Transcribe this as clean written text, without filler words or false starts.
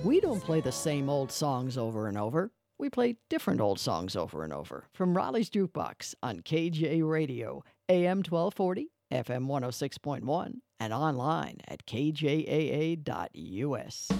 We don't play the same old songs over and over. We play different old songs over and over. From Raleigh's Jukebox on KJ Radio, AM 1240, FM 106.1, and online at kjaa.us.